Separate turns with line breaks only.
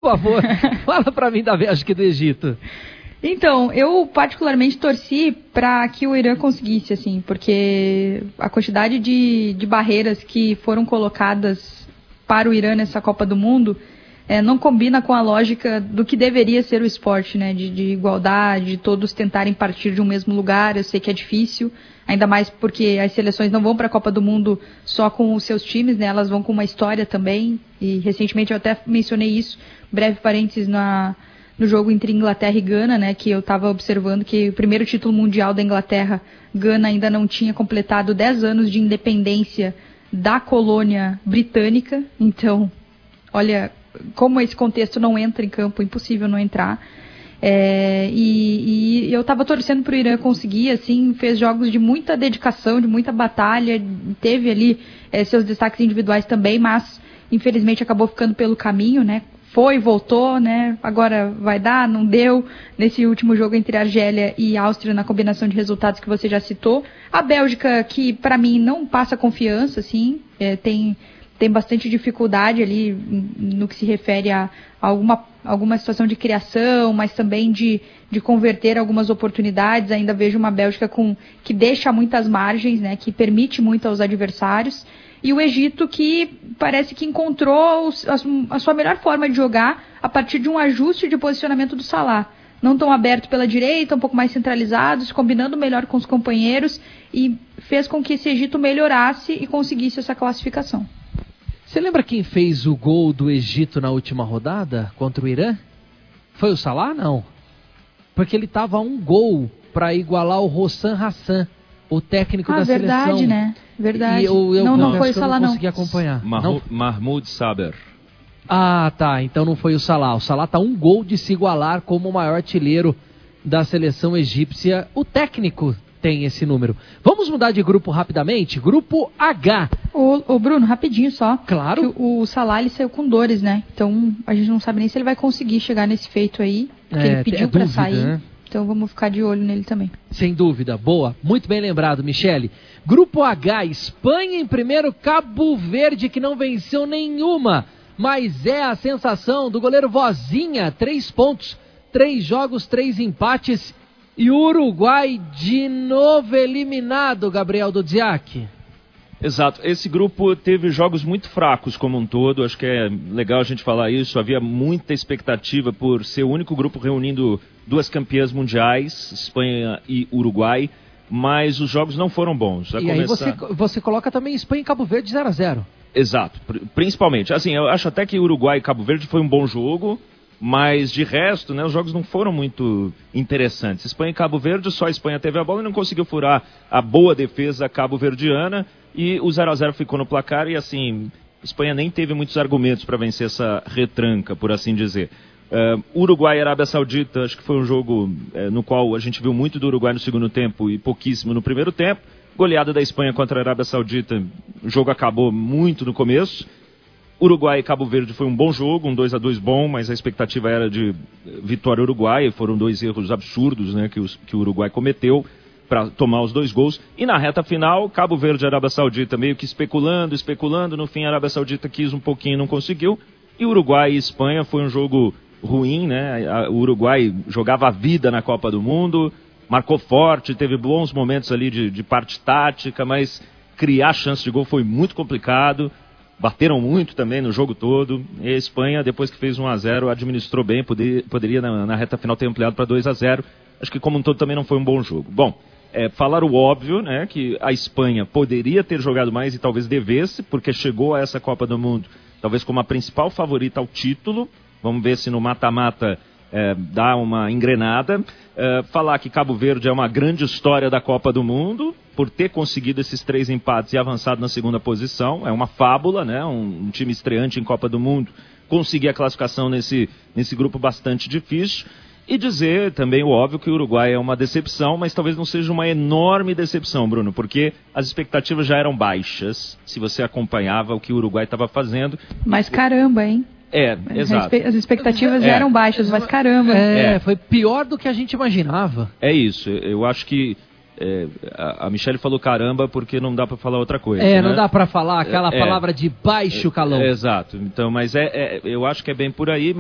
Por favor, fala para mim da Bélgica e do Egito.
Então, eu particularmente torci para que o Irã conseguisse, assim, porque a quantidade de barreiras que foram colocadas para o Irã nessa Copa do Mundo não combina com a lógica do que deveria ser o esporte, né? De igualdade, de todos tentarem partir de um mesmo lugar. Eu sei que é difícil, ainda mais porque as seleções não vão para a Copa do Mundo só com os seus times, né? Elas vão com uma história também. E recentemente eu até mencionei isso, breve parênteses, no jogo entre Inglaterra e Gana, né, que eu estava observando que o primeiro título mundial da Inglaterra, Gana ainda não tinha completado 10 anos de independência da colônia britânica. Então, olha, como esse contexto não entra em campo, impossível não entrar. E eu estava torcendo para o Irã conseguir, assim, fez jogos de muita dedicação, de muita batalha, teve ali seus destaques individuais também, mas infelizmente acabou ficando pelo caminho, né? Foi, voltou, né? Agora vai dar, não deu. Nesse último jogo entre Argélia e Áustria, na combinação de resultados que você já citou. A Bélgica, que para mim não passa confiança, assim, tem bastante dificuldade ali no que se refere a alguma situação de criação, mas também de converter algumas oportunidades. Ainda vejo uma Bélgica que deixa muitas margens, né? Que permite muito aos adversários. E o Egito, que parece que encontrou a sua melhor forma de jogar a partir de um ajuste de posicionamento do Salah. Não tão aberto pela direita, um pouco mais centralizados, combinando melhor com os companheiros, e fez com que esse Egito melhorasse e conseguisse essa classificação.
Você lembra quem fez o gol do Egito na última rodada contra o Irã? Foi o Salah? Não. Porque ele estava a um gol para igualar o Hossam Hassan, o técnico da seleção.
Verdade, né? Verdade.
E eu
não foi o Salah, não.
Consegui acompanhar.
Mahmoud Saber.
Ah, tá. Então não foi o Salah. O Salah tá um gol de se igualar como o maior artilheiro da seleção egípcia. O técnico tem esse número. Vamos mudar de grupo rapidamente? Grupo H.
Ô Bruno, rapidinho só.
Claro.
O Salah, ele saiu com dores, né? Então a gente não sabe nem se ele vai conseguir chegar nesse feito aí. Porque ele pediu pra sair. Né? Então vamos ficar de olho nele também.
Sem dúvida, boa. Muito bem lembrado, Michele. Grupo H, Espanha em primeiro, Cabo Verde, que não venceu nenhuma, mas é a sensação do goleiro Vozinha, 3 pontos, 3 jogos, 3 empates, e o Uruguai de novo eliminado, Gabriel Dudziak.
Exato, esse grupo teve jogos muito fracos como um todo, acho que é legal a gente falar isso, havia muita expectativa por ser o único grupo reunindo 2 campeãs mundiais, Espanha e Uruguai, mas os jogos não foram bons.
Aí você coloca também Espanha e Cabo Verde 0-0.
Exato, principalmente, assim, eu acho até que Uruguai e Cabo Verde foi um bom jogo, mas de resto, né, os jogos não foram muito interessantes. Espanha e Cabo Verde, só a Espanha teve a bola e não conseguiu furar a boa defesa cabo-verdiana, e o 0-0 ficou no placar e assim, a Espanha nem teve muitos argumentos para vencer essa retranca, por assim dizer. Uruguai e Arábia Saudita, acho que foi um jogo no qual a gente viu muito do Uruguai no segundo tempo e pouquíssimo no primeiro tempo. Goleada da Espanha contra a Arábia Saudita, o jogo acabou muito no começo. Uruguai e Cabo Verde foi um bom jogo, um 2-2 bom, mas a expectativa era de vitória uruguaia. Foram 2 erros absurdos, né, que o Uruguai cometeu para tomar os 2 gols. E na reta final, Cabo Verde e Arábia Saudita meio que especulando. No fim a Arábia Saudita quis um pouquinho e não conseguiu. E Uruguai e Espanha foi um jogo ruim, né? O Uruguai jogava a vida na Copa do Mundo, marcou forte, teve bons momentos ali de parte tática, mas criar chance de gol foi muito complicado. Bateram muito também no jogo todo. E a Espanha, depois que fez 1-0, administrou bem, poderia na reta final ter ampliado para 2-0. Acho que como um todo também não foi um bom jogo. Bom, falar o óbvio, né, que a Espanha poderia ter jogado mais e talvez devesse, porque chegou a essa Copa do Mundo talvez como a principal favorita ao título. Vamos ver se no mata-mata dá uma engrenada. Falar que Cabo Verde é uma grande história da Copa do Mundo, por ter conseguido esses 3 empates e avançado na segunda posição. É uma fábula, né? Um time estreante em Copa do Mundo conseguir a classificação nesse grupo bastante difícil. E dizer também o óbvio que o Uruguai é uma decepção, mas talvez não seja uma enorme decepção, Bruno, porque as expectativas já eram baixas, se você acompanhava o que o Uruguai estava fazendo.
Mas caramba, hein?
Exato.
As expectativas eram baixas, mas caramba.
Foi pior do que a gente imaginava.
É isso, eu acho que a Michele falou caramba porque não dá para falar outra coisa.
Não, né? Dá para falar aquela palavra de baixo calão.
Exato, então, mas eu acho que é bem por aí.